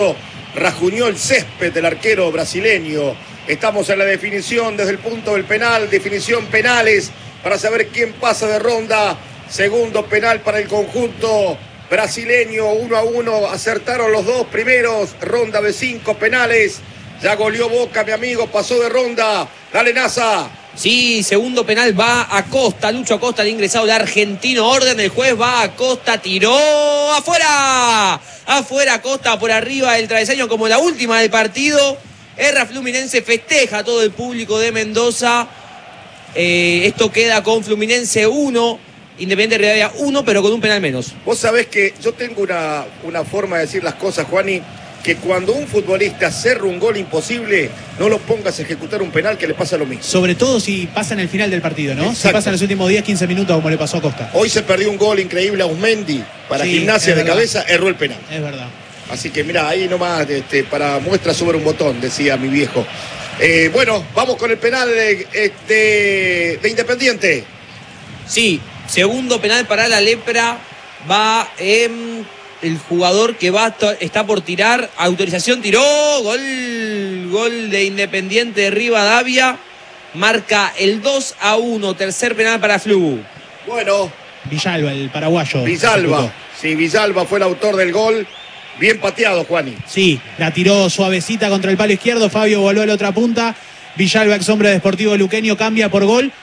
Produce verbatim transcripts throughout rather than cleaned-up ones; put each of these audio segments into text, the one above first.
Rajuñó el césped del arquero brasileño. Estamos en la definición desde el punto del penal, definición penales para saber quién pasa de ronda. Segundo penal para el conjunto brasileño, uno a uno, acertaron los dos primeros, ronda de cinco penales. Ya goleó Boca, mi amigo, pasó de ronda. Dale, Nasa. Sí, segundo penal va a Acosta, Lucho Acosta, el ingresado de argentino, orden, el juez va a Acosta, tiró afuera, afuera Acosta por arriba del travesaño como la última del partido, erra Fluminense, festeja todo el público de Mendoza, eh, esto queda con Fluminense uno, Independiente Rivadavia uno, pero con un penal menos. Vos sabés que yo tengo una, una forma de decir las cosas, Juani, que cuando un futbolista cerra un gol imposible, no lo pongas a ejecutar un penal, que le pasa lo mismo. Sobre todo si pasa en el final del partido, ¿no? Exacto. Si pasa en los últimos diez, quince minutos, como le pasó a Costa. Hoy se perdió un gol increíble a Usmendi para Sí, Gimnasia de verdad. cabeza, erró el penal. Es verdad. Así que mira, ahí nomás este, para muestra sobre un botón, decía mi viejo. Eh, bueno, vamos con el penal de, de, de Independiente. Sí, segundo penal para la Lepra, va en... el jugador que va está por tirar, autorización, tiró, gol, gol de Independiente de Rivadavia, marca el dos a uno, tercer penal para Flu. Bueno, Villalba, el paraguayo. Villalba, sí, Villalba fue el autor del gol, bien pateado, Juani. Sí, la tiró suavecita contra el palo izquierdo, Fabio voló a la otra punta, Villalba, ex hombre de Sportivo Luqueño, cambia por gol,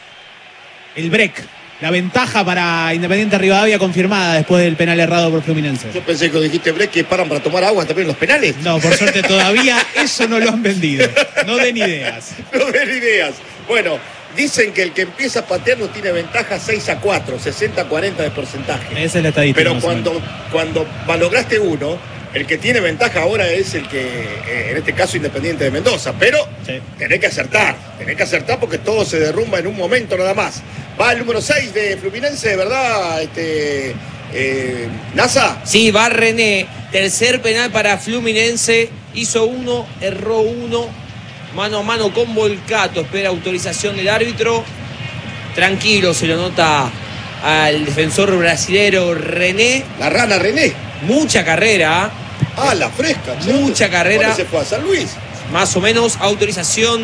el break. La ventaja para Independiente Rivadavia confirmada después del penal errado por Fluminense. Yo pensé que dijiste, Break, que paran para tomar agua también los penales. No, por suerte todavía eso no lo han vendido. No den ideas. No den ideas. Bueno, dicen que el que empieza pateando tiene ventaja seis a cuatro, sesenta a cuarenta de porcentaje. Esa es la estadística. Pero cuando, cuando malograste uno, el que tiene ventaja ahora es el que, eh, en este caso, Independiente de Mendoza. Pero sí, tenés que acertar, tenés que acertar porque todo se derrumba en un momento nada más. Va el número seis de Fluminense, ¿verdad? Este, eh, ¿Nasa? Sí, va René, tercer penal para Fluminense, hizo uno, erró uno, mano a mano con Volcato, espera autorización del árbitro, tranquilo, se lo nota al defensor brasilero René. La rana René. Mucha carrera. Ah, la fresca. Mucha ¿Dónde carrera. se fue? ¿A San Luis? Más o menos, autorización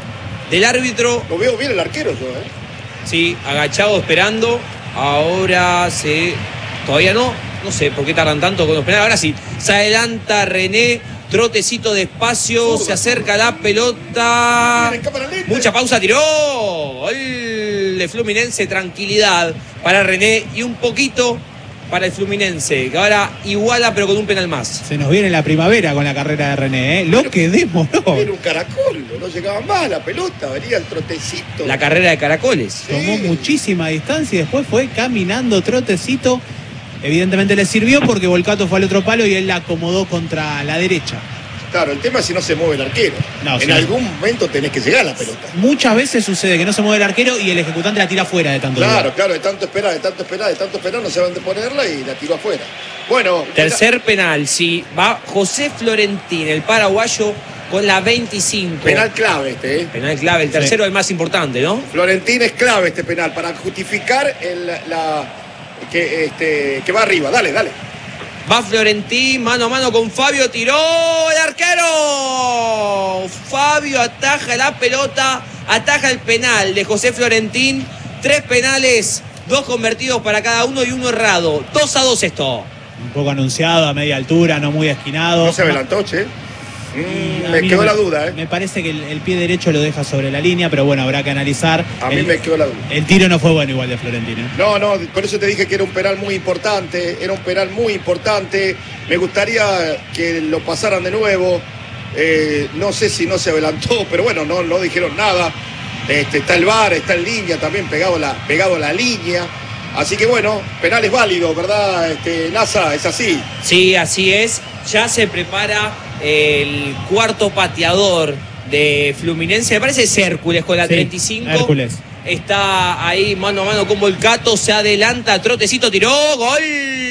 del árbitro. Lo veo bien el arquero yo, ¿eh? Sí, agachado esperando. Ahora se... Todavía no. No sé por qué tardan tanto con los penales. Ahora sí. Se adelanta René. Trotecito despacio. Se acerca la pelota. Mucha pausa. Tiró. Gol de Fluminense. Tranquilidad para René. Y un poquito para el Fluminense, que ahora iguala pero con un penal más. se nos viene la primavera con la carrera de René, ¿eh? Lo Pero, que demoró. Era un caracol, no llegaba más la pelota, venía el trotecito. La carrera de caracoles. Sí. Tomó muchísima distancia y después fue caminando trotecito. Evidentemente le sirvió porque Volcato fue al otro palo y él la acomodó contra la derecha. Claro, el tema es si no se mueve el arquero. No, en sí. algún momento tenés que llegar a la pelota. Muchas veces sucede que no se mueve el arquero y el ejecutante la tira fuera de tanto Claro, lugar. claro, de tanto esperar, de tanto esperar, de tanto esperar, no saben de ponerla y la tiró afuera. Bueno. Tercer penal, sí. Va José Florentín, el paraguayo, con la veinticinco. Penal clave este, ¿eh? Penal clave, el tercero sí. El más importante, ¿no? Florentín es clave este penal para justificar el, la, que, este, que va arriba. Dale, dale. Va Florentín, mano a mano con Fabio, tiró el arquero. Fabio ataja la pelota, ataja el penal de José Florentín. Tres penales, dos convertidos para cada uno y uno errado. Dos a dos esto. Un poco anunciado, a media altura, no muy esquinado. No se adelantó, che. Mm, me mí quedó me, la duda, ¿eh? Me parece que el, el pie derecho lo deja sobre la línea, pero bueno, habrá que analizar. A mí el, me quedó la duda. El tiro no fue bueno igual de Florentino. No, no, por eso te dije que era un penal muy importante, era un penal muy importante. Me gustaría que lo pasaran de nuevo. Eh, no sé si no se adelantó, pero bueno, no, no dijeron nada. Este, está el V A R, está en línea, también pegado a la, pegado a la línea. Así que bueno, penal es válido, ¿verdad, este, Nasa? Es así. Sí, así es. Ya se prepara el cuarto pateador de Fluminense. Me parece es Hércules con la sí, treinta y cinco. Hércules. Está ahí mano a mano con Volcato. Se adelanta, Trotecito tiró. Gol.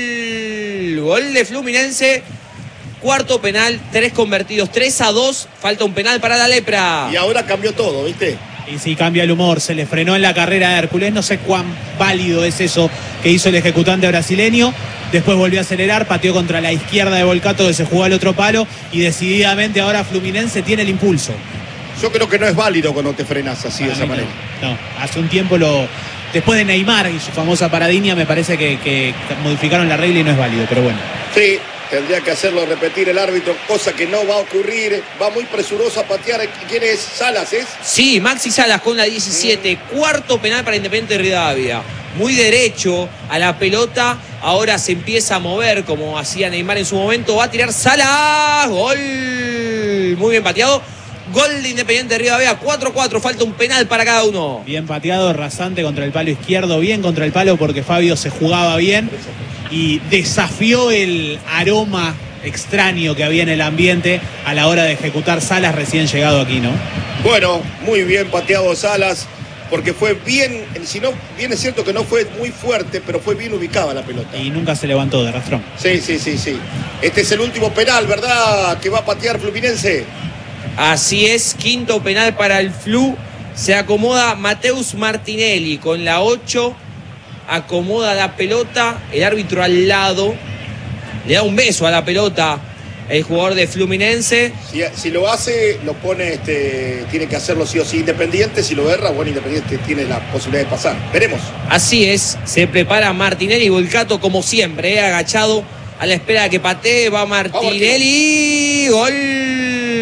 Gol de Fluminense. Cuarto penal, tres convertidos, tres a dos. Falta un penal para la Lepra. Y ahora cambió todo, ¿viste? Y sí, cambia el humor, se le frenó en la carrera de Hércules, no sé cuán válido es eso que hizo el ejecutante brasileño. después volvió a acelerar, pateó contra la izquierda de Volcato que se jugó al otro palo y decididamente ahora Fluminense tiene el impulso. Yo creo que no es válido cuando te frenas así Para de esa mí manera. No, no, hace un tiempo lo... Después de Neymar y su famosa paradiña me parece que, que modificaron la regla y no es válido, pero bueno. Sí, tendría que hacerlo repetir el árbitro, cosa que no va a ocurrir. Va muy presuroso a patear. ¿Quién es? Salas, ¿es? Sí, Maxi Salas con la diecisiete. Mm. Cuarto penal para Independiente Rivadavia. Muy derecho a la pelota. Ahora se empieza a mover como hacía Neymar en su momento. Va a tirar Salas. Gol. Muy bien pateado. Gol de Independiente Rivadavia, cuatro a cuatro, falta un penal para cada uno. Bien pateado, rasante contra el palo izquierdo, bien contra el palo porque Fabio se jugaba bien y desafió el aroma extraño que había en el ambiente a la hora de ejecutar Salas recién llegado aquí, ¿no? Bueno, muy bien pateado Salas, porque fue bien, si no, bien es cierto que no fue muy fuerte, pero fue bien ubicada la pelota. Y nunca se levantó de rastrón. Sí, sí, sí, sí. Este es el último penal, ¿verdad? Que va a patear Fluminense. Así es, quinto penal para el Flu. Se acomoda Mateus Martinelli con la ocho. Acomoda la pelota. El árbitro al lado. Le da un beso a la pelota el jugador de Fluminense. Si, si lo hace, lo pone, este, tiene que hacerlo sí o sí. Independiente, si lo erra, bueno, Independiente tiene la posibilidad de pasar. Veremos. Así es, se prepara Martinelli y Volcato como siempre, eh, agachado a la espera de que patee. Va Martinelli. Gol.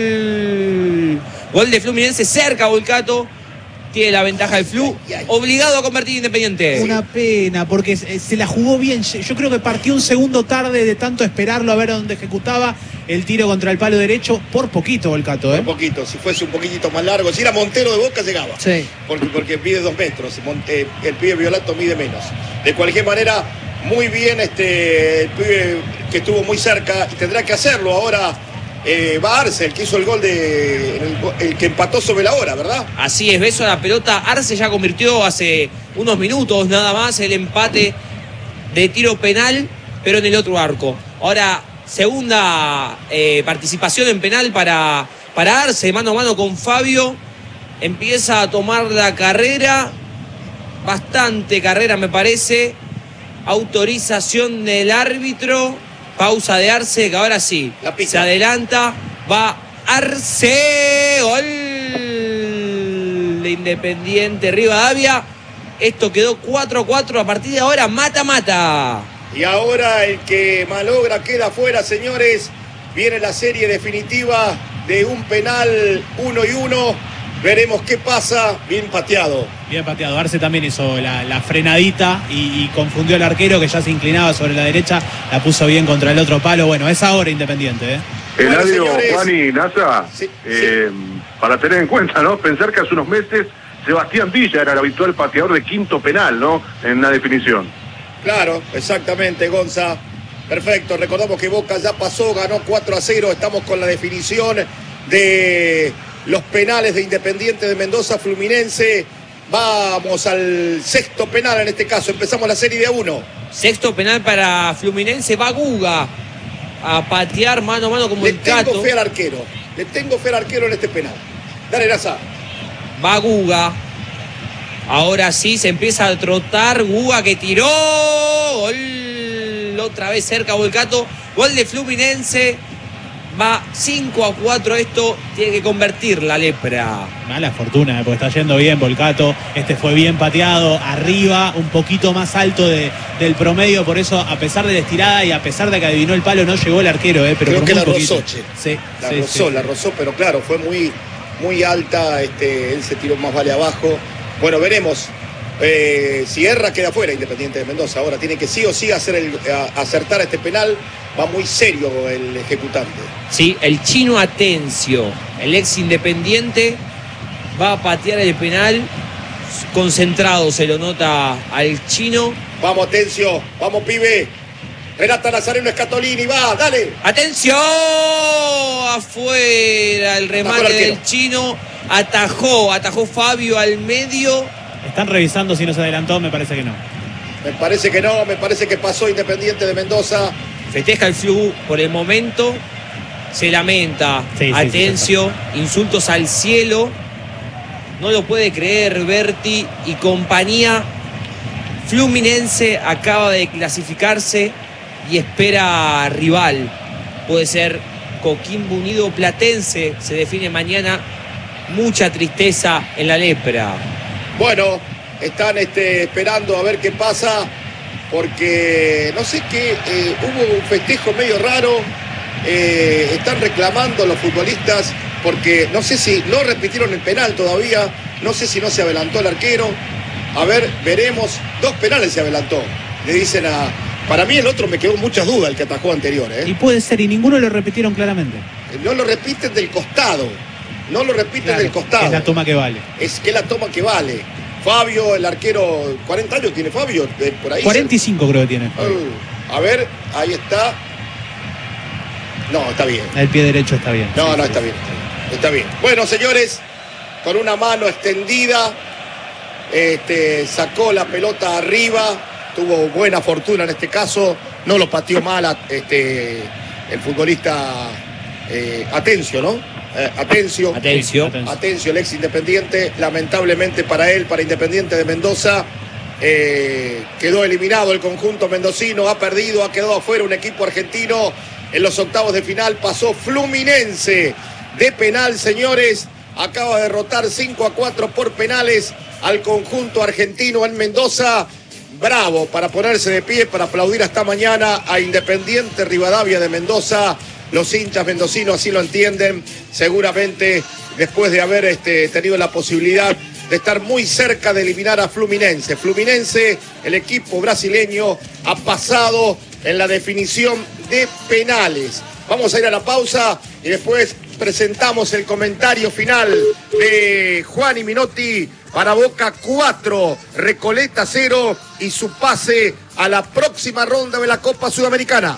Gol de Fluminense, cerca Volcato. Tiene la ventaja del Flu. Obligado a convertir Independiente. Una pena, porque se la jugó bien. Yo creo que partió un segundo tarde de tanto esperarlo a ver dónde ejecutaba el tiro contra el palo derecho. Por poquito, Volcato, ¿eh? Por poquito. Si fuese un poquitito más largo. Si era Montero de Boca, llegaba. Sí. Porque, porque mide dos metros. El pibe Violato mide menos. De cualquier manera, muy bien este, el pibe que estuvo muy cerca. Y tendrá que hacerlo ahora. Eh, va Arce, el que hizo el gol de el, el que empató sobre la hora, ¿verdad? Así es, beso a la pelota. Arce ya convirtió hace unos minutos nada más el empate de tiro penal, pero en el otro arco. Ahora, segunda eh, participación en penal para, para Arce, mano a mano con Fabio. Empieza a tomar la carrera, bastante carrera me parece. Autorización del árbitro. Pausa de Arce, que ahora sí, se adelanta, va Arce, gol de Independiente Rivadavia. Esto quedó cuatro a cuatro, a partir de ahora mata-mata. Y ahora el que malogra queda fuera, señores. Viene la serie definitiva de un penal uno y uno. Veremos qué pasa. Bien pateado. Bien pateado. Arce también hizo la, la frenadita y, y confundió al arquero que ya se inclinaba sobre la derecha. La puso bien contra el otro palo. Bueno, es ahora Independiente, ¿eh? Eladio, bueno, Juan y Nasa, sí, eh, sí. para tener en cuenta, ¿no? Pensar que hace unos meses Sebastián Villa era el habitual pateador de quinto penal, ¿no? En la definición. Claro, exactamente, Gonza. Perfecto. Recordamos que Boca ya pasó, ganó cuatro a cero. Estamos con la definición de los penales de Independiente de Mendoza, Fluminense. Vamos al sexto penal en este caso. Empezamos la serie de uno. Sexto penal para Fluminense. Va Guga a patear mano a mano como Le el Cato. Le tengo fe al arquero. Le tengo fe al arquero en este penal. Dale, Raza. Va Guga. Ahora sí se empieza a trotar. Guga que tiró. Gol. Otra vez cerca Volcato. Gol de Fluminense. Va cinco a cuatro esto, tiene que convertir la lepra. Mala fortuna, porque está yendo bien Volcato. Este fue bien pateado, arriba, un poquito más alto de, del promedio. Por eso, a pesar de la estirada y a pesar de que adivinó el palo, no llegó el arquero. Eh, pero Creo por que muy la poquito. rozó, che. Sí, la sí, rozó, sí, la sí. rozó, pero claro, fue muy, muy alta. Este, él se tiró más vale abajo. Bueno, veremos. Eh, si erra, queda fuera Independiente de Mendoza. Ahora tiene que sí o sí hacer el, a, acertar este penal. Va muy serio el ejecutante. Sí, el chino Atencio, el ex Independiente, va a patear el penal. Concentrado se lo nota al chino. Vamos, Atencio, vamos, pibe. Renata Nazareno Escatolini, va, dale. ¡Atención! Afuera el remate del chino. Atajó, atajó Fabio al medio. Están revisando si no se adelantó, me parece que no. Me parece que no, me parece que pasó Independiente de Mendoza. Festeja el Flu por el momento. Se lamenta. Sí, sí, Atencio, sí, insultos al cielo. No lo puede creer Berti y compañía. Fluminense acaba de clasificarse y espera rival. Puede ser Coquimbo Unido Platense, se define mañana. Mucha tristeza en la lepra. Bueno, están este, esperando a ver qué pasa, porque no sé qué, eh, hubo un festejo medio raro, eh, están reclamando los futbolistas, porque no sé si no repitieron el penal todavía, no sé si no se adelantó el arquero. A ver, veremos, dos penales se adelantó, le dicen a... Para mí el otro me quedó muchas dudas, el que atajó anterior, ¿eh? Y puede ser, y ninguno lo repitieron claramente. No lo repiten del costado, no lo repiten Claro, del costado. Es la toma que vale. Es que es la toma que vale. Fabio, el arquero, cuarenta años tiene Fabio, de, por ahí. cuarenta y cinco creo que tiene. Uh, a ver, ahí está. No, está bien. El pie derecho está bien. No, sí, no, sí. está bien. Está bien. Bueno, señores, con una mano extendida, este, sacó la pelota arriba, tuvo buena fortuna en este caso, no lo pateó mal a, este, el futbolista eh, Atencio, ¿no? Eh, Atencio. Atencio. Sí, Atencio, el ex Independiente, lamentablemente para él, para Independiente de Mendoza, eh, quedó eliminado el conjunto mendocino, ha perdido, ha quedado afuera un equipo argentino. En los octavos de final pasó Fluminense de penal, señores, acaba de derrotar cinco a cuatro por penales al conjunto argentino en Mendoza. Bravo, para ponerse de pie, para aplaudir hasta mañana a Independiente Rivadavia de Mendoza. Los hinchas mendocinos así lo entienden, seguramente después de haber este, tenido la posibilidad de estar muy cerca de eliminar a Fluminense. Fluminense, el equipo brasileño, ha pasado en la definición de penales. Vamos a ir a la pausa y después presentamos el comentario final de Juan y Minotti para Boca cuatro, Recoleta cero y su pase a la próxima ronda de la Copa Sudamericana.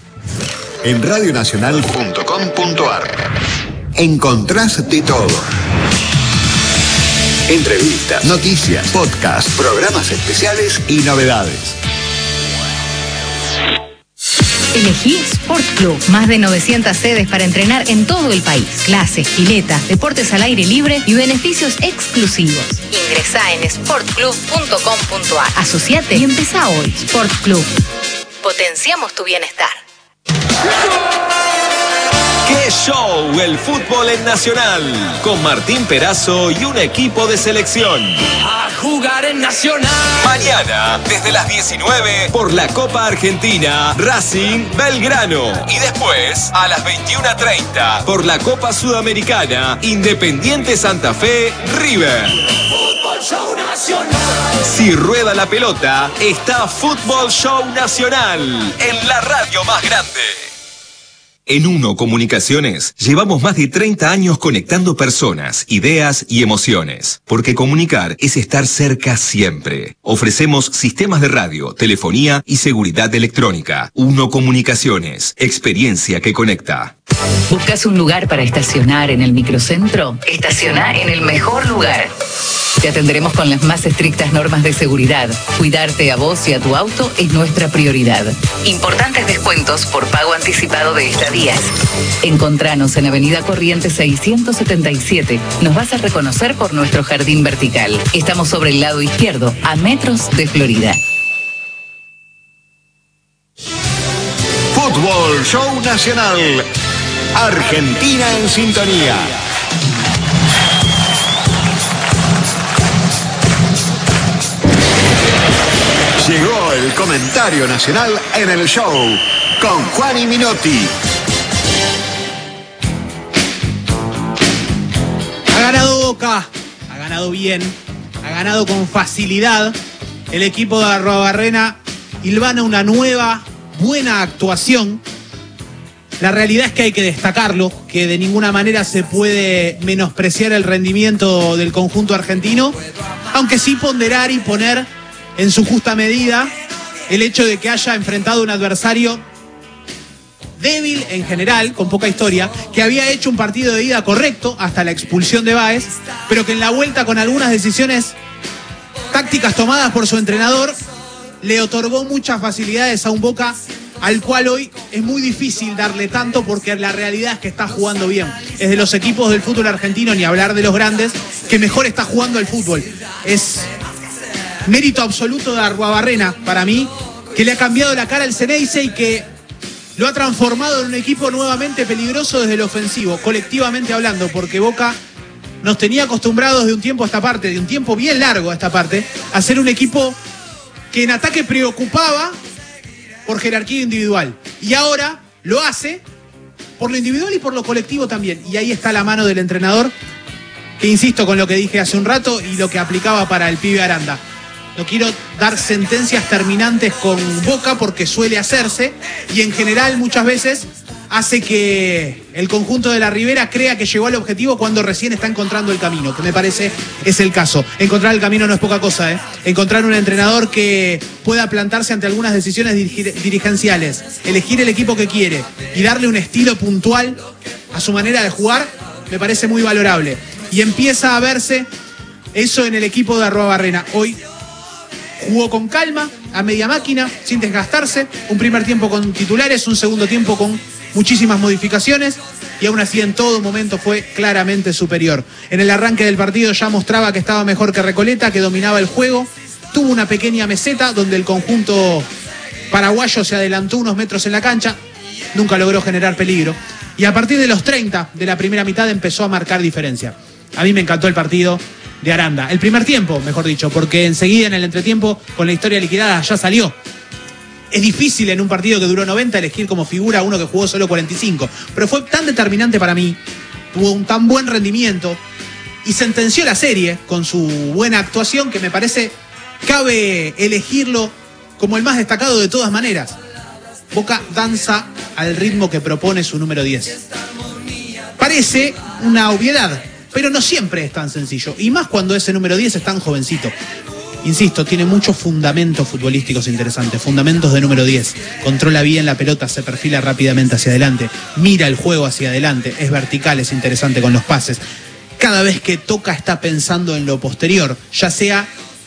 En radio nacional punto com punto ar encontrás de todo. Entrevistas, noticias, podcasts, programas especiales y novedades. Elegí Sport Club. Más de novecientas sedes para entrenar en todo el país. Clases, piletas, deportes al aire libre y beneficios exclusivos. Ingresá en sport club punto com punto ar. Asociate y empezá hoy. Sport Club. Potenciamos tu bienestar. ¡Qué show! El fútbol en Nacional. Con Martín Perazo y un equipo de selección. A jugar en Nacional. Mañana, desde las diecinueve, por la Copa Argentina, Racing Belgrano. Y después, a las veintiuna treinta, por la Copa Sudamericana, Independiente Santa Fe, River. Fútbol Show Nacional. Si rueda la pelota, está Fútbol Show Nacional, en la radio más grande. En Uno Comunicaciones llevamos más de treinta años conectando personas, ideas y emociones. Porque comunicar es estar cerca siempre. Ofrecemos sistemas de radio, telefonía y seguridad electrónica. Uno Comunicaciones, experiencia que conecta. ¿Buscas un lugar para estacionar en el microcentro? Estaciona en el mejor lugar. Te atenderemos con las más estrictas normas de seguridad. Cuidarte a vos y a tu auto es nuestra prioridad. Importantes descuentos por pago anticipado de estadías. Encontranos en Avenida Corrientes seiscientos setenta y siete. Nos vas a reconocer por nuestro jardín vertical. Estamos sobre el lado izquierdo, a metros de Florida. Fútbol Show Nacional. Argentina en sintonía. Llegó el comentario nacional en el show con Juan y Minotti. Ha ganado Boca, ha ganado bien, ha ganado con facilidad. El equipo de Arruabarrena hilvana una nueva, buena actuación. La realidad es que hay que destacarlo, que de ninguna manera se puede menospreciar el rendimiento del conjunto argentino, aunque sí ponderar y poner en su justa medida el hecho de que haya enfrentado un adversario débil en general, con poca historia, que había hecho un partido de ida correcto hasta la expulsión de Báez, pero que en la vuelta, con algunas decisiones tácticas tomadas por su entrenador, le otorgó muchas facilidades a un Boca al cual hoy es muy difícil darle tanto, porque la realidad es que está jugando bien. Es de los equipos del fútbol argentino, ni hablar de los grandes, que mejor está jugando al fútbol. Es mérito absoluto de Arruabarrena, para mí, que le ha cambiado la cara al Ceneice y que lo ha transformado en un equipo nuevamente peligroso desde el ofensivo, colectivamente hablando, porque Boca nos tenía acostumbrados de un tiempo a esta parte, de un tiempo bien largo a esta parte, a ser un equipo que en ataque preocupaba por jerarquía individual. Y ahora lo hace por lo individual y por lo colectivo también. Y ahí está la mano del entrenador, que insisto con lo que dije hace un rato y lo que aplicaba para el pibe Aranda. No quiero dar sentencias terminantes con Boca porque suele hacerse y en general muchas veces hace que el conjunto de la Ribera crea que llegó al objetivo cuando recién está encontrando el camino, que me parece es el caso. Encontrar el camino no es poca cosa, ¿eh? Encontrar un entrenador que pueda plantarse ante algunas decisiones dirigir, dirigenciales, elegir el equipo que quiere y darle un estilo puntual a su manera de jugar, me parece muy valorable. Y empieza a verse eso en el equipo de Arruabarrena. Hoy jugó con calma, a media máquina, sin desgastarse. Un primer tiempo con titulares, un segundo tiempo con muchísimas modificaciones y aún así en todo momento fue claramente superior. En el arranque del partido ya mostraba que estaba mejor que Recoleta, que dominaba el juego. Tuvo una pequeña meseta donde el conjunto paraguayo se adelantó unos metros en la cancha, nunca logró generar peligro. Y a partir de los treinta de la primera mitad empezó a marcar diferencia. A mí me encantó el partido de Aranda. El primer tiempo, mejor dicho, porque enseguida en el entretiempo, con la historia liquidada, ya salió. Es difícil en un partido que duró noventa elegir como figura a uno que jugó solo cuarenta y cinco. Pero fue tan determinante para mí, tuvo un tan buen rendimiento y sentenció la serie con su buena actuación que me parece cabe elegirlo como el más destacado de todas maneras. Boca danza al ritmo que propone su número diez. Parece una obviedad, pero no siempre es tan sencillo. Y más cuando ese número diez es tan jovencito. Insisto, tiene muchos fundamentos futbolísticos interesantes. Fundamentos de número diez. Controla bien la pelota, se perfila rápidamente hacia adelante. Mira el juego hacia adelante. Es vertical, es interesante con los pases. Cada vez que toca está pensando en lo posterior. Ya sea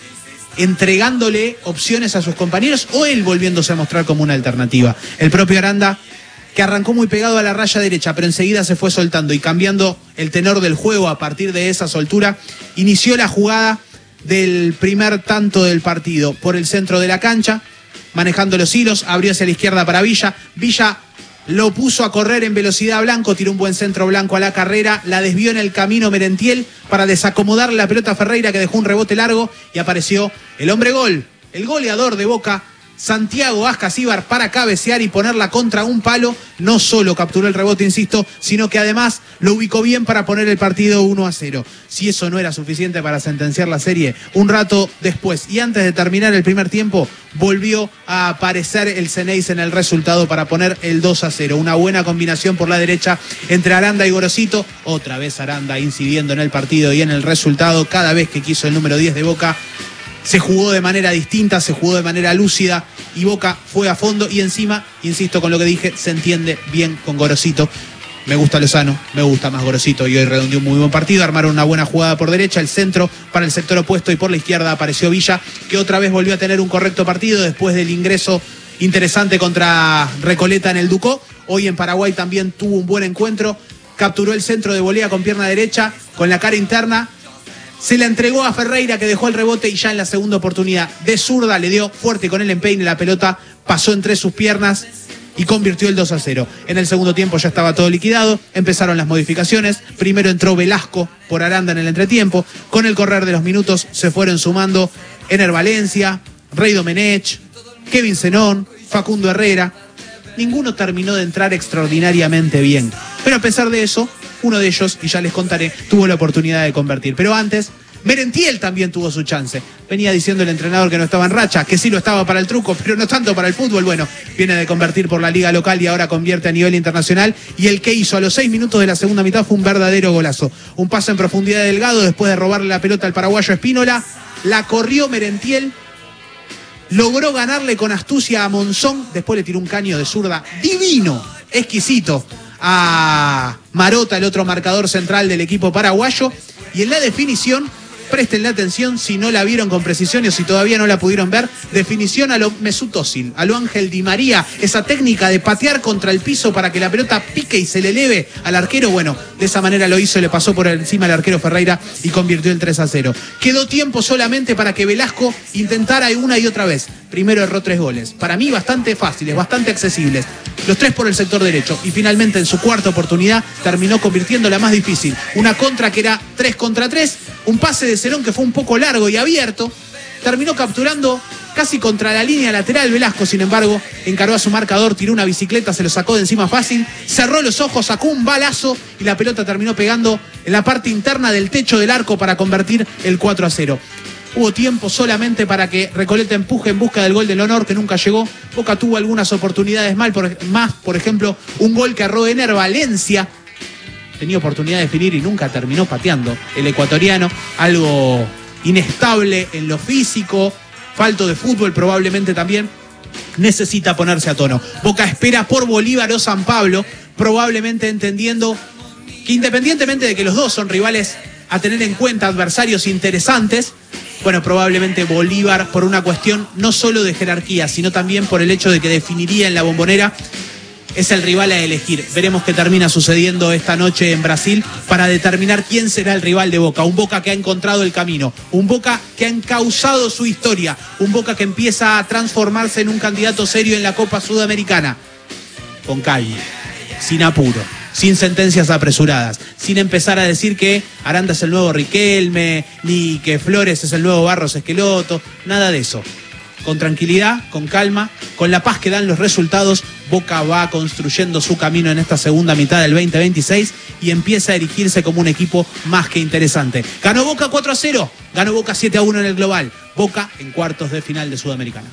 entregándole opciones a sus compañeros o él volviéndose a mostrar como una alternativa. El propio Aranda, que arrancó muy pegado a la raya derecha, pero enseguida se fue soltando y cambiando el tenor del juego a partir de esa soltura, inició la jugada del primer tanto del partido por el centro de la cancha, manejando los hilos, abrió hacia la izquierda para Villa. Villa lo puso a correr en velocidad a Blanco, tiró un buen centro Blanco a la carrera, la desvió en el camino Merentiel para desacomodar la pelota a Ferreira, que dejó un rebote largo y apareció el hombre gol, el goleador de Boca, Santiago Ascasíbar, para cabecear y ponerla contra un palo. No solo capturó el rebote, insisto, sino que además lo ubicó bien para poner el partido uno a cero. Si eso no era suficiente para sentenciar la serie, un rato después y antes de terminar el primer tiempo, volvió a aparecer el Ceneice en el resultado para poner el dos a cero. Una buena combinación por la derecha entre Aranda y Gorosito. Otra vez Aranda incidiendo en el partido y en el resultado. Cada vez que quiso el número diez de Boca, se jugó de manera distinta, se jugó de manera lúcida y Boca fue a fondo y encima, insisto con lo que dije, se entiende bien con Gorosito. Me gusta Lozano, me gusta más Gorosito y hoy redondeó un muy buen partido. Armaron una buena jugada por derecha, el centro para el sector opuesto y por la izquierda apareció Villa, que otra vez volvió a tener un correcto partido después del ingreso interesante contra Recoleta en el Ducó. Hoy en Paraguay también tuvo un buen encuentro, capturó el centro de volea con pierna derecha, con la cara interna. Se la entregó a Ferreira, que dejó el rebote y ya en la segunda oportunidad de zurda le dio fuerte con el empeine. La pelota pasó entre sus piernas y convirtió el dos a cero. En el segundo tiempo ya estaba todo liquidado. Empezaron las modificaciones. Primero entró Velasco por Aranda en el entretiempo. Con el correr de los minutos se fueron sumando Ener Valencia, Rey Domenech, Kevin Zenón, Facundo Herrera. Ninguno terminó de entrar extraordinariamente bien. Pero a pesar de eso, uno de ellos, y ya les contaré, tuvo la oportunidad de convertir. Pero antes, Merentiel también tuvo su chance. Venía diciendo el entrenador que no estaba en racha, que sí lo estaba para el truco, pero no tanto para el fútbol. Bueno, viene de convertir por la liga local y ahora convierte a nivel internacional. Y el que hizo a los seis minutos de la segunda mitad fue un verdadero golazo. Un pase en profundidad de Delgado después de robarle la pelota al paraguayo Espínola. La corrió Merentiel. Logró ganarle con astucia a Monzón. Después le tiró un caño de zurda divino, exquisito, a Marota, el otro marcador central del equipo paraguayo. Y en la definición presten la atención si no la vieron con precisión o si todavía no la pudieron ver. Definición a lo Mesut Özil, a lo Ángel Di María, esa técnica de patear contra el piso para que la pelota pique y se le eleve al arquero. Bueno, de esa manera lo hizo, le pasó por encima al arquero Ferreira y convirtió el tres a cero. Quedó tiempo solamente para que Velasco intentara una y otra vez. Primero erró tres goles. Para mí bastante fáciles, bastante accesibles. Los tres por el sector derecho. Y finalmente en su cuarta oportunidad terminó convirtiendo la más difícil. Una contra que era tres contra tres. Un pase de Cerón que fue un poco largo y abierto. Terminó capturando casi contra la línea lateral Velasco. Sin embargo, encaró a su marcador, tiró una bicicleta, se lo sacó de encima fácil. Cerró los ojos, sacó un balazo y la pelota terminó pegando en la parte interna del techo del arco para convertir el cuatro a cero. Hubo tiempo solamente para que Recoleta empuje en busca del gol del honor que nunca llegó. Boca tuvo algunas oportunidades mal, por, más, por ejemplo, un gol que erró Ener Valencia. Tenía oportunidad de definir y nunca terminó pateando el ecuatoriano. Algo inestable en lo físico, falto de fútbol probablemente también. Necesita ponerse a tono. Boca espera por Bolívar o San Pablo, probablemente entendiendo que independientemente de que los dos son rivales a tener en cuenta, adversarios interesantes, bueno, probablemente Bolívar por una cuestión no solo de jerarquía, sino también por el hecho de que definiría en la Bombonera, es el rival a elegir. Veremos qué termina sucediendo esta noche en Brasil para determinar quién será el rival de Boca. Un Boca que ha encontrado el camino, un Boca que ha encauzado su historia, un Boca que empieza a transformarse en un candidato serio en la Copa Sudamericana. Con calma, sin apuro, sin sentencias apresuradas, sin empezar a decir que Aranda es el nuevo Riquelme, ni que Flores es el nuevo Barros Esqueloto, nada de eso. Con tranquilidad, con calma, con la paz que dan los resultados, Boca va construyendo su camino en esta segunda mitad del veinte veintiséis y empieza a erigirse como un equipo más que interesante. Ganó Boca cuatro a cero, ganó Boca siete a uno en el global, Boca en cuartos de final de Sudamericana.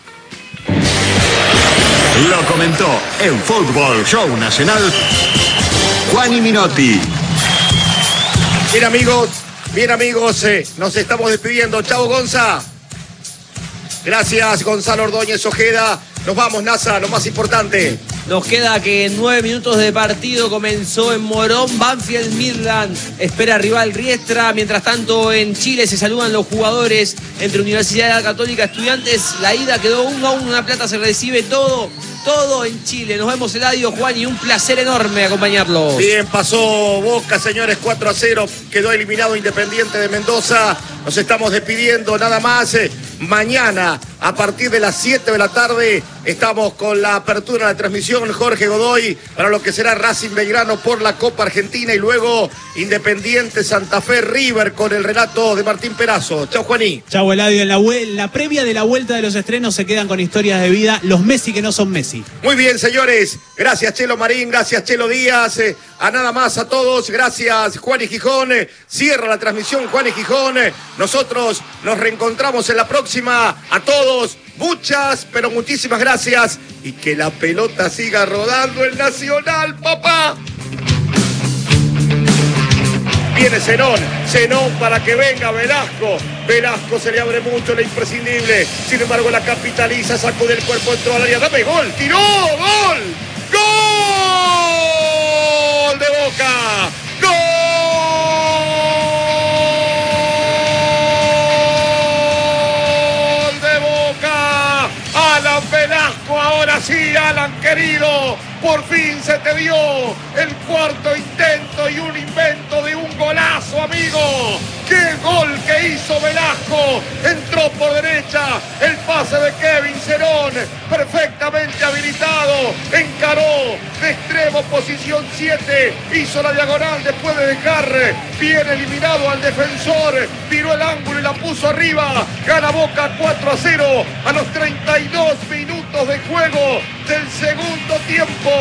Lo comentó en Fútbol Show Nacional Juani Minotti. Bien amigos, bien amigos, eh, nos estamos despidiendo. Chao Gonza. Gracias Gonzalo Ordóñez Ojeda. Nos vamos, NASA, lo más importante. Nos queda que en nueve minutos de partido comenzó en Morón, Banfield Midland espera rival Riestra. Mientras tanto en Chile se saludan los jugadores entre Universidad Católica Estudiantes. La ida quedó uno a uno, una plata se recibe todo, todo en Chile. Nos vemos Eladio, Juan, y un placer enorme acompañarlos. Bien, pasó Boca, señores, cuatro a cero, quedó eliminado Independiente de Mendoza. Nos estamos despidiendo, nada más. Mañana, a partir de las siete de la tarde, estamos con la apertura de la transmisión Jorge Godoy para lo que será Racing Belgrano por la Copa Argentina y luego Independiente Santa Fe River con el relato de Martín Perazo. Chau, Juaní. Chau, Eladio. En la, la previa de la vuelta de los estrenos se quedan con historias de vida los Messi que no son Messi. Muy bien, señores. Gracias, Chelo Marín. Gracias, Chelo Díaz. Eh, a nada más a todos. Gracias, Juan y Gijón. Eh, cierra la transmisión Juan y Gijón. Eh, nosotros nos reencontramos en la próxima. A todos, muchas, pero muchísimas gracias. Y que la pelota siga rodando en Nacional, papá. Viene Zenón, Zenón para que venga Velasco. Velasco se le abre mucho lo imprescindible. Sin embargo, la capitaliza, sacó del cuerpo, entró al área. Dame gol, tiró, gol. ¡Gol de Boca! ¡Gol! Alan Velasco, ahora sí, Alan querido, por fin se te dio el cuarto intento y un invento de un golazo, amigo. ¡Qué gol que hizo Velasco! Entró por derecha, el pase de Kevin Cerón, perfectamente habilitado, encaró de extremo, posición siete, hizo la diagonal después de dejar bien eliminado al defensor, tiró el ángulo y la puso arriba. Gana Boca cuatro a cero a los treinta y dos minutos de juego del segundo tiempo.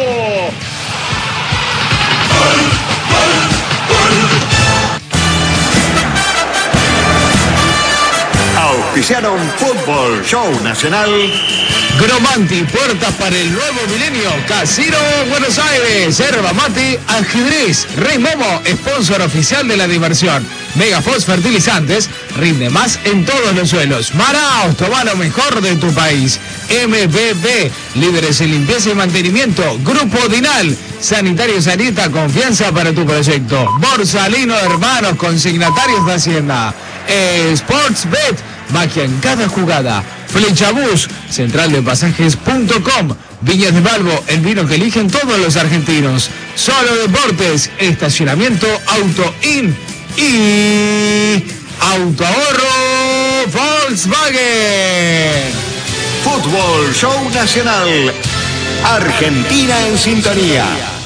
Auspiciaron Fútbol Show Nacional. Gromanti, puertas para el nuevo milenio. Casino Buenos Aires. Yerba Mate, ajedrez. Rey Momo, sponsor oficial de la diversión. Megafox Fertilizantes, rinde más en todos los suelos. Maraos, toma lo mejor de tu país. M B B, líderes en limpieza y mantenimiento. Grupo Dinal, Sanitario Sanita, confianza para tu proyecto. Borsalino Hermanos, consignatarios de Hacienda. Sportsbet, magia en cada jugada. Flechabús, central de pasajes punto com. Viñas de Balbo, el vino que eligen todos los argentinos. Solo Deportes, estacionamiento Auto In y Autoahorro Volkswagen. Fútbol Show Nacional. Argentina en sintonía.